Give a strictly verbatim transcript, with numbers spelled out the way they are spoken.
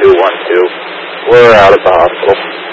two one two. We're out of the hospital.